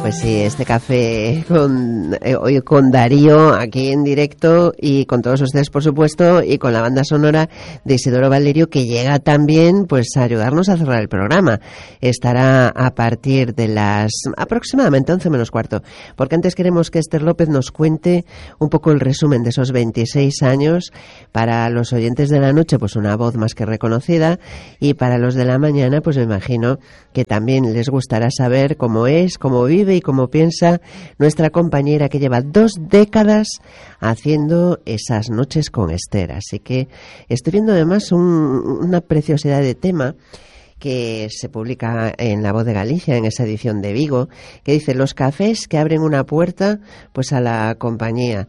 Pues sí, este café hoy con Darío aquí en directo y con todos ustedes, por supuesto, y con la banda sonora de Isidoro Valerio, que llega también pues a ayudarnos a cerrar el programa. Estará a partir de las aproximadamente 11 menos cuarto, porque antes queremos que Esther López nos cuente un poco el resumen de esos 26 años. Para los oyentes de la noche, pues una voz más que reconocida, y para los de la mañana, pues me imagino que también les gustará saber cómo es, cómo vive y cómo piensa nuestra compañera que lleva 2 décadas haciendo esas noches con Esther. Así que estoy viendo además una preciosidad de tema que se publica en La Voz de Galicia, en esa edición de Vigo, que dice: los cafés que abren una puerta pues a la compañía.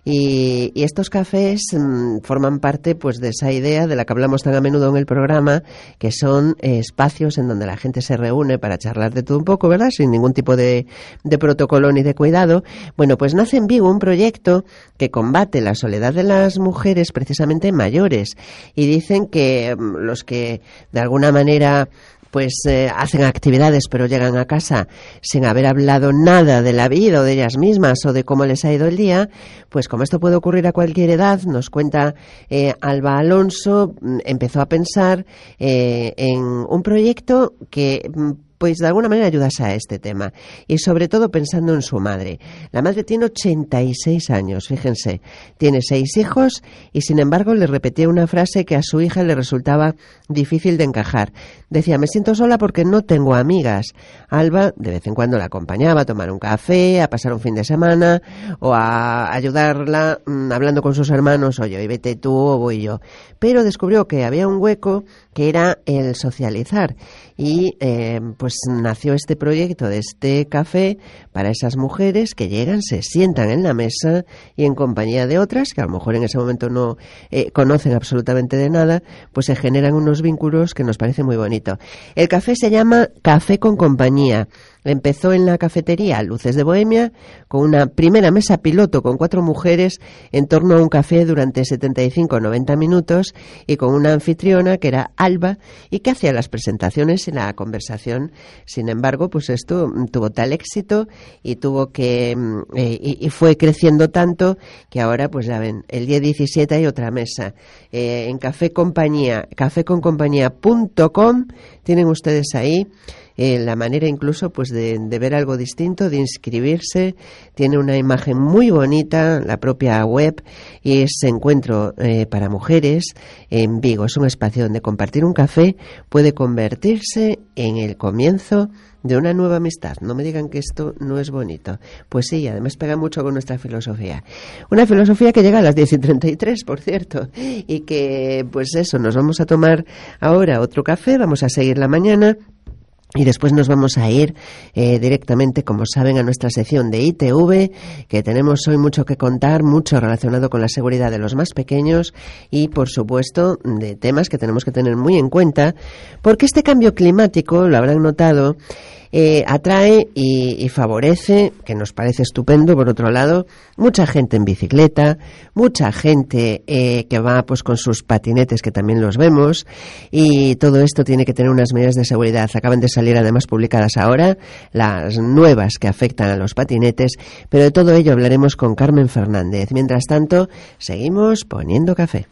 Y estos cafés forman parte pues de esa idea de la que hablamos tan a menudo en el programa, que son espacios en donde la gente se reúne para charlar de todo un poco, ¿verdad? Sin ningún tipo de protocolo ni de cuidado. Bueno, pues nace en Vigo un proyecto que combate la soledad de las mujeres, precisamente mayores, y dicen que los que de alguna manera pues hacen actividades pero llegan a casa sin haber hablado nada de la vida o de ellas mismas o de cómo les ha ido el día, pues como esto puede ocurrir a cualquier edad, nos cuenta Alba Alonso, empezó a pensar en un proyecto que pues de alguna manera ayudase a este tema, y sobre todo pensando en su madre. La madre tiene 86 años, fíjense, tiene 6 hijos y sin embargo le repetía una frase que a su hija le resultaba difícil de encajar. Decía: me siento sola porque no tengo amigas. Alba de vez en cuando la acompañaba a tomar un café, a pasar un fin de semana o a ayudarla hablando con sus hermanos: oye, hoy vete tú o voy yo. Pero descubrió que había un hueco que era el socializar, y pues nació este proyecto de este café para esas mujeres que llegan, se sientan en la mesa y en compañía de otras que a lo mejor en ese momento no conocen absolutamente de nada, pues se generan unos vínculos que nos parece muy bonito. El café se llama Café con Compañía. Empezó en la cafetería Luces de Bohemia con una primera mesa piloto con 4 mujeres en torno a un café durante 75 o 90 minutos y con una anfitriona que era Alba y que hacía las presentaciones y la conversación. Sin embargo, pues esto tuvo tal éxito y tuvo que y fue creciendo tanto que ahora, pues ya ven, el día 17 hay otra mesa en Café Compañía, cafeconcompañía.com. Tienen ustedes ahí la manera incluso pues de ver algo distinto, de inscribirse. Tiene una imagen muy bonita, la propia web, y es encuentro para mujeres en Vigo. Es un espacio donde compartir un café puede convertirse en el comienzo de una nueva amistad. No me digan que esto no es bonito. Pues sí, además pega mucho con nuestra filosofía. Una filosofía que llega a las 10:33, por cierto, y que pues eso, nos vamos a tomar ahora otro café, vamos a seguir la mañana. Y después nos vamos a ir directamente, como saben, a nuestra sección de ITV, que tenemos hoy mucho que contar, mucho relacionado con la seguridad de los más pequeños y, por supuesto, de temas que tenemos que tener muy en cuenta, porque este cambio climático, lo habrán notado, atrae y favorece, que nos parece estupendo, por otro lado, mucha gente en bicicleta, mucha gente que va pues con sus patinetes, que también los vemos, y todo esto tiene que tener unas medidas de seguridad. Acaban de salir además publicadas ahora las nuevas que afectan a los patinetes, pero de todo ello hablaremos con Carmen Fernández. Mientras tanto, seguimos poniendo café.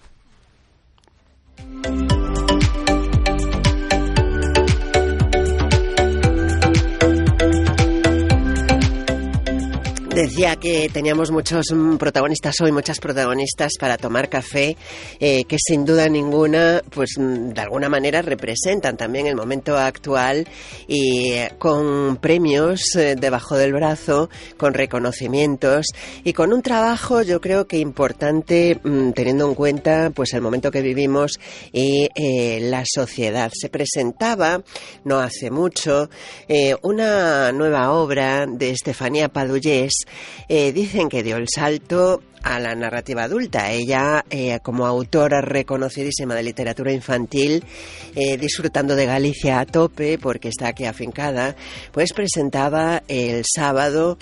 Decía que teníamos muchos protagonistas hoy, muchas protagonistas para tomar café, que sin duda ninguna, pues de alguna manera representan también el momento actual, y con premios debajo del brazo, con reconocimientos y con un trabajo, yo creo que importante, teniendo en cuenta pues el momento que vivimos y la sociedad. Se presentaba no hace mucho una nueva obra de Estefanía Padullés. Dicen que dio el salto a la narrativa adulta. Ella, como autora reconocidísima de literatura infantil, disfrutando de Galicia a tope porque está aquí afincada, pues presentaba el sábado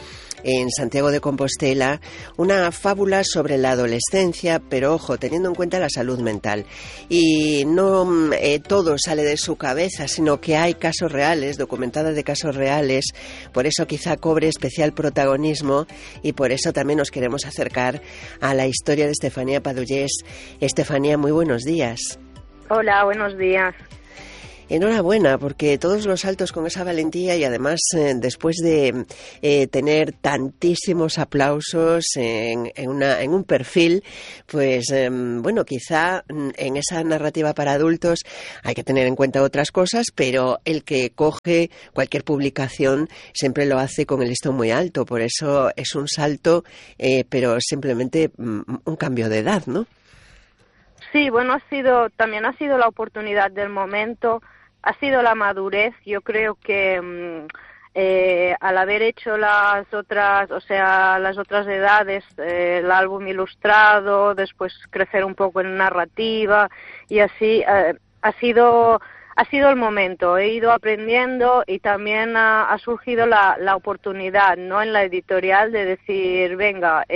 en Santiago de Compostela, una fábula sobre la adolescencia, pero ojo, teniendo en cuenta la salud mental. Y no todo sale de su cabeza, sino que hay casos reales, documentados de casos reales, por eso quizá cobre especial protagonismo y por eso también nos queremos acercar a la historia de Estefanía Padullés. Estefanía, muy buenos días. Hola, buenos días. Enhorabuena, porque todos los saltos con esa valentía y además después de tener tantísimos aplausos en un perfil, pues bueno, quizá en esa narrativa para adultos hay que tener en cuenta otras cosas, pero el que coge cualquier publicación siempre lo hace con el listón muy alto, por eso es un salto, pero simplemente un cambio de edad, ¿no? Sí, bueno, también ha sido la oportunidad del momento, ha sido la madurez. Yo creo que al haber hecho las otras edades, el álbum ilustrado, después crecer un poco en narrativa y así, ha sido el momento. He ido aprendiendo y también ha surgido la oportunidad, ¿no? En la editorial de decir, venga,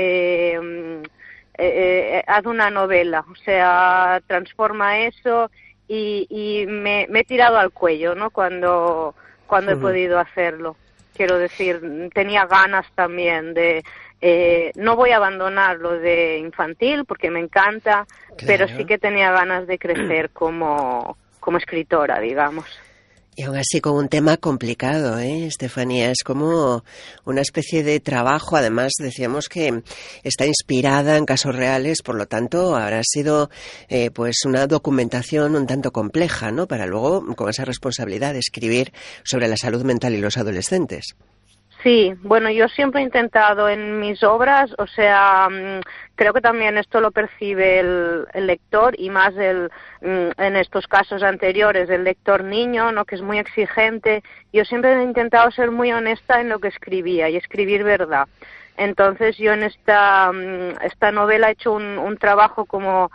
haz una novela, o sea, transforma eso y me he tirado al cuello, ¿no? Cuando he podido hacerlo. Quiero decir, tenía ganas también de... no voy a abandonar lo de infantil porque me encanta, claro, pero sí que tenía ganas de crecer como escritora, digamos. Y aún así con un tema complicado, Estefanía, es como una especie de trabajo, además decíamos que está inspirada en casos reales, por lo tanto habrá sido pues una documentación un tanto compleja, ¿no? Para luego con esa responsabilidad de escribir sobre la salud mental y los adolescentes. Sí, bueno, yo siempre he intentado en mis obras, o sea, creo que también esto lo percibe el lector y más en estos casos anteriores, el lector niño, ¿no? Que es muy exigente. Yo siempre he intentado ser muy honesta en lo que escribía y escribir verdad. Entonces yo en esta novela he hecho un trabajo como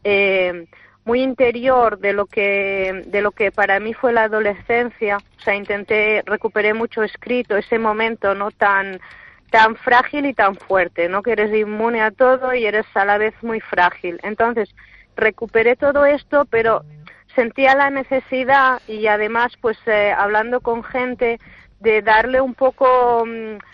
muy interior de lo que para mí fue la adolescencia. O sea, recuperé mucho escrito, ese momento, ¿no? tan frágil y tan fuerte, ¿no? Que eres inmune a todo y eres a la vez muy frágil. Entonces, recuperé todo esto, pero sentía la necesidad y además, pues, hablando con gente, de darle un poco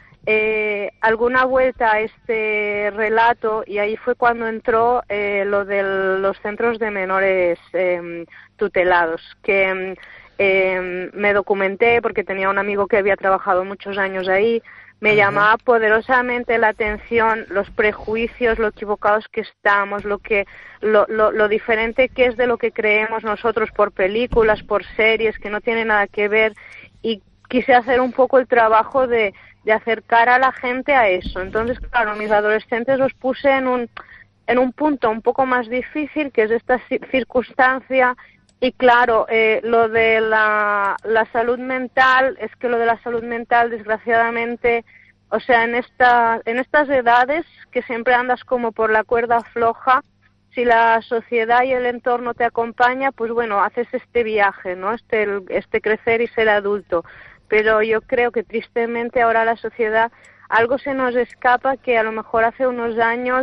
alguna vuelta a este relato, y ahí fue cuando entró lo de los centros de menores tutelados, que me documenté porque tenía un amigo que había trabajado muchos años ahí. Me llamaba poderosamente la atención los prejuicios, lo equivocados que estamos, lo diferente que es de lo que creemos nosotros por películas, por series, que no tiene nada que ver, y quise hacer un poco el trabajo de acercar a la gente a eso. Entonces, claro, mis adolescentes los puse en un punto un poco más difícil, que es esta circunstancia. Y claro, lo de la salud mental, es que lo de la salud mental, desgraciadamente, o sea, en estas edades que siempre andas como por la cuerda floja, si la sociedad y el entorno te acompaña, pues bueno, haces este viaje, ¿no? Este crecer y ser adulto. Pero yo creo que tristemente ahora la sociedad, algo se nos escapa que a lo mejor hace unos años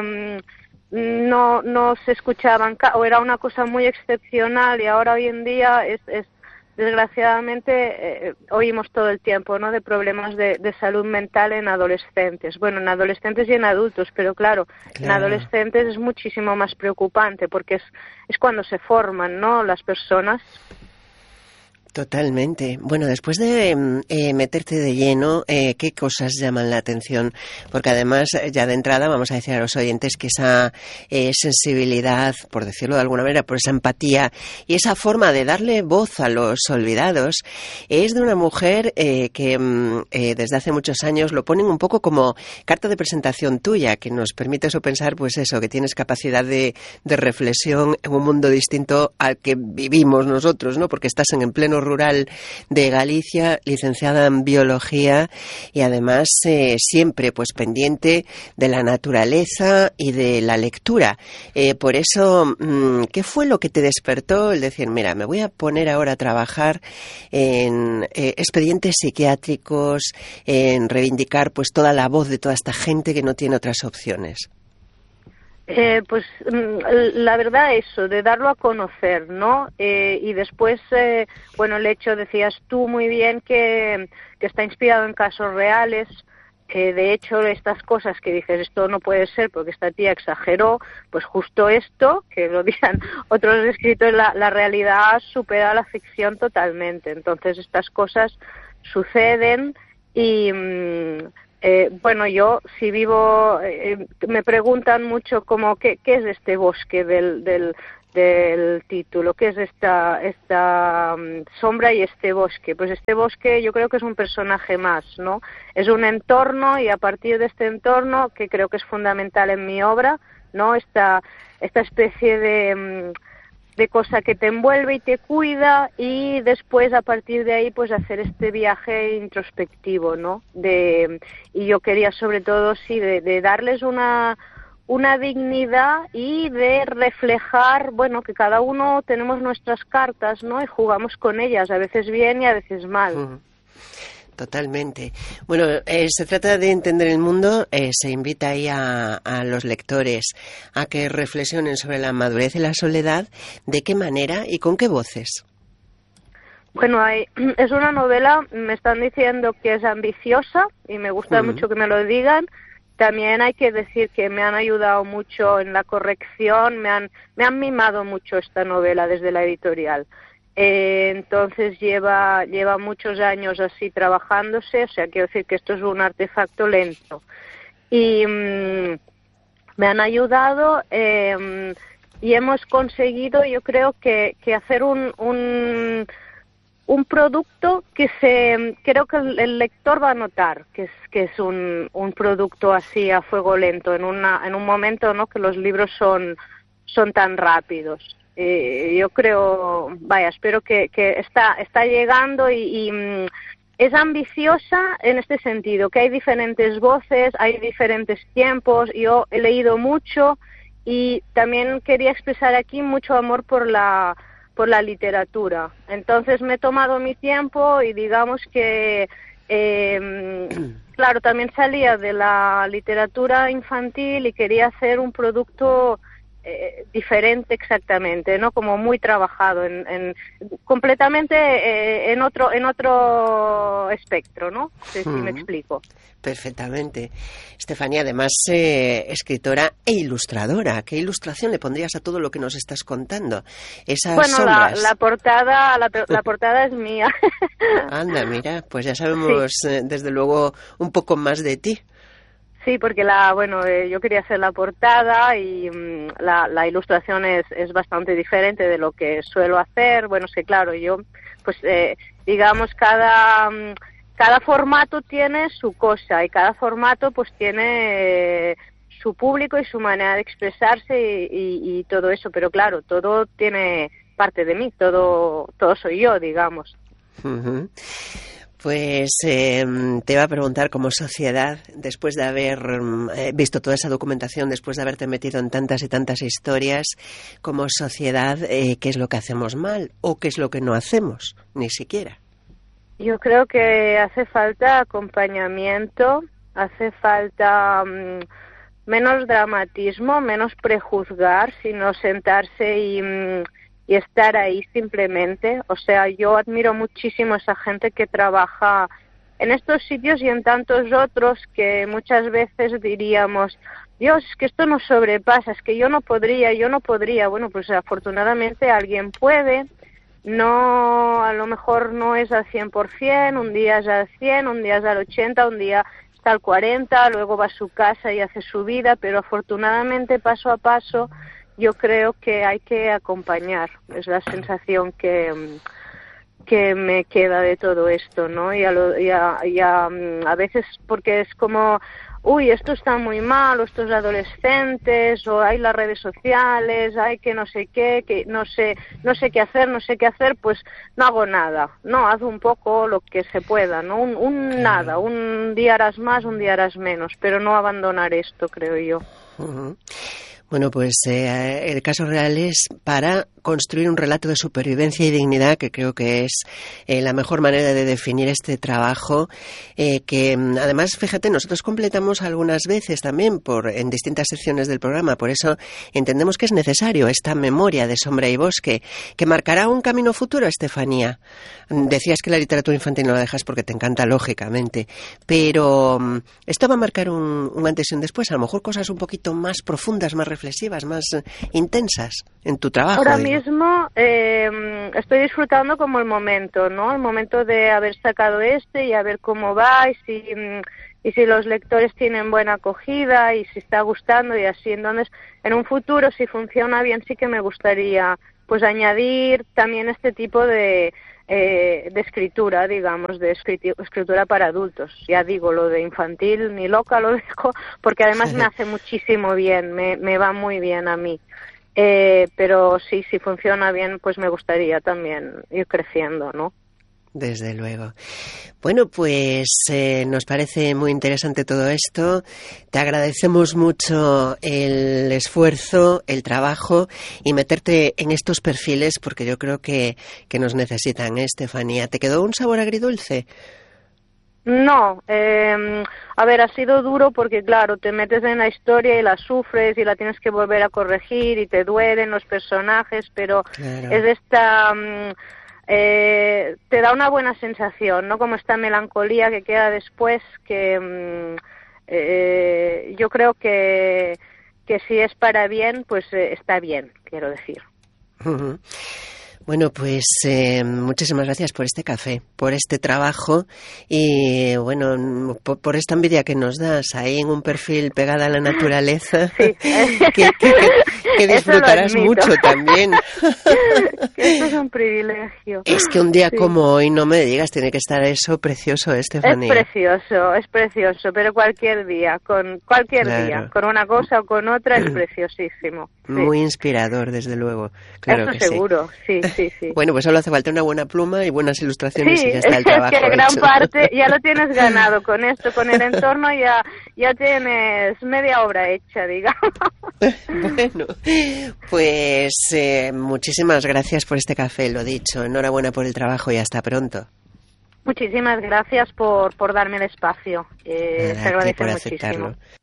no se escuchaban, o era una cosa muy excepcional, y ahora hoy en día es desgraciadamente oímos todo el tiempo, ¿no? De problemas de salud mental en adolescentes. Bueno, en adolescentes y en adultos, pero claro, en adolescentes es muchísimo más preocupante porque es cuando se forman, ¿no? Las personas. Totalmente. Bueno, después de meterte de lleno, ¿qué cosas llaman la atención? Porque además, ya de entrada, vamos a decir a los oyentes que esa sensibilidad, por decirlo de alguna manera, por esa empatía y esa forma de darle voz a los olvidados, es de una mujer que desde hace muchos años lo ponen un poco como carta de presentación tuya, que nos permite eso pensar, pues eso, que tienes capacidad de reflexión en un mundo distinto al que vivimos nosotros, ¿no? Porque estás en pleno rural de Galicia, licenciada en biología y además siempre pues pendiente de la naturaleza y de la lectura. Por eso, ¿qué fue lo que te despertó el decir, mira, me voy a poner ahora a trabajar en expedientes psiquiátricos, en reivindicar pues toda la voz de toda esta gente que no tiene otras opciones? Pues la verdad eso, de darlo a conocer, ¿no? Y después, bueno, el hecho, decías tú muy bien, que está inspirado en casos reales. De hecho, estas cosas que dices, esto no puede ser porque esta tía exageró, pues justo esto, que lo digan otros escritores, la realidad supera la ficción totalmente. Entonces, estas cosas suceden y... bueno, yo si vivo, me preguntan mucho como qué es este bosque del título, qué es esta sombra y este bosque. Pues este bosque yo creo que es un personaje más, ¿no? Es un entorno, y a partir de este entorno, que creo que es fundamental en mi obra, ¿no? Esta especie de cosa que te envuelve y te cuida, y después a partir de ahí pues hacer este viaje introspectivo, ¿no? Y yo quería sobre todo de darles una dignidad y de reflejar, bueno, que cada uno tenemos nuestras cartas, ¿no? Y jugamos con ellas, a veces bien y a veces mal. Uh-huh. Totalmente. Bueno, se trata de entender el mundo. Se invita ahí a los lectores a que reflexionen sobre la madurez y la soledad. ¿De qué manera y con qué voces? Bueno, es una novela, me están diciendo que es ambiciosa y me gusta mucho que me lo digan. También hay que decir que me han ayudado mucho en la corrección, me han mimado mucho esta novela desde la editorial. Entonces lleva muchos años así trabajándose, o sea, quiero decir que esto es un artefacto lento. Y me han ayudado y hemos conseguido, yo creo que hacer un producto que creo que el lector va a notar que es un producto así a fuego lento en un momento, ¿no?, que los libros son tan rápidos. Yo creo, espero que está llegando y es ambiciosa en este sentido, que hay diferentes voces, hay diferentes tiempos. Yo he leído mucho y también quería expresar aquí mucho amor por la literatura. Entonces me he tomado mi tiempo y digamos que claro, también salía de la literatura infantil y quería hacer un producto diferente exactamente, ¿no? Como muy trabajado completamente en otro espectro, ¿no? No sé si me explico. Perfectamente. Estefanía, además escritora e ilustradora. ¿Qué ilustración le pondrías a todo lo que nos estás contando? Esas sombras. La portada es mía. Anda, mira, pues ya sabemos desde luego un poco más de ti. Sí, porque yo quería hacer la portada y la ilustración es bastante diferente de lo que suelo hacer. Bueno, es que claro, yo, pues digamos, cada formato tiene su cosa y cada formato pues tiene su público y su manera de expresarse y todo eso. Pero claro, todo tiene parte de mí, todo soy yo, digamos. Uh-huh. Pues te iba a preguntar, como sociedad, después de haber visto toda esa documentación, después de haberte metido en tantas y tantas historias, como sociedad, ¿qué es lo que hacemos mal o qué es lo que no hacemos, ni siquiera? Yo creo que hace falta acompañamiento, hace falta menos dramatismo, menos prejuzgar, sino sentarse y estar ahí simplemente. O sea, yo admiro muchísimo a esa gente que trabaja en estos sitios y en tantos otros que muchas veces diríamos, Dios, es que esto nos sobrepasa, es que yo no podría. Bueno, pues afortunadamente alguien puede. No, a lo mejor no es al 100%, un día es al 100, un día es al 80, un día está al 40, luego va a su casa y hace su vida, pero afortunadamente paso a paso yo creo que hay que acompañar. Es la sensación que que me queda de todo esto, ¿no? Y a veces porque es como, uy, esto está muy mal, o estos adolescentes, o hay las redes sociales, hay que no sé qué, que no sé qué hacer, pues no hago nada, no, haz un poco lo que se pueda, ¿no? Nada, un día harás más, un día harás menos, pero no abandonar esto, creo yo. Uh-huh. Bueno, pues el caso real es para construir un relato de supervivencia y dignidad, que creo que es la mejor manera de definir este trabajo, que además, fíjate, nosotros completamos algunas veces también en distintas secciones del programa, por eso entendemos que es necesario esta memoria de Sombra y Bosque, que marcará un camino futuro, Estefanía. Decías que la literatura infantil no la dejas porque te encanta, lógicamente, pero esto va a marcar un antes y un después, a lo mejor cosas un poquito más profundas, más reflexivas, más intensas en tu trabajo. Ahora mismo estoy disfrutando como el momento, ¿no? El momento de haber sacado y a ver cómo va y si los lectores tienen buena acogida y si está gustando y así. Entonces, en un futuro, si funciona bien, sí que me gustaría pues añadir también este tipo de escritura, digamos, de escritura para adultos. Ya digo, lo de infantil ni loca lo dejo, porque además me hace muchísimo bien, me va muy bien a mí. Pero sí, si funciona bien, pues me gustaría también ir creciendo, ¿no? Desde luego. Bueno, pues nos parece muy interesante todo esto. Te agradecemos mucho el esfuerzo, el trabajo y meterte en estos perfiles porque yo creo que nos necesitan, Estefanía. ¿Te quedó un sabor agridulce? No, a ver, ha sido duro porque, claro, te metes en la historia y la sufres y la tienes que volver a corregir y te duelen los personajes, pero claro, es esta... te da una buena sensación, ¿no? Como esta melancolía que queda después, que yo creo que si es para bien, pues está bien, quiero decir. Uh-huh. Bueno, pues muchísimas gracias por este café, por este trabajo y, bueno, por esta envidia que nos das ahí en un perfil pegada a la naturaleza, sí. que disfrutarás mucho también. Esto es un privilegio. Es que un día como hoy, no me digas, tiene que estar eso precioso, Estefanía. Es precioso, pero cualquier día, día, con una cosa o con otra, es preciosísimo. Sí. Muy inspirador, desde luego. Claro eso que seguro, sí. Bueno, pues solo hace falta una buena pluma y buenas ilustraciones y ya está el trabajo hecho. Sí, gran hecho. parte ya lo tienes ganado con esto, con el entorno ya tienes media obra hecha, digamos. Bueno, pues muchísimas gracias por este café, lo dicho. Enhorabuena por el trabajo y hasta pronto. Muchísimas gracias por darme el espacio. Se agradece muchísimo. Aceptarlo.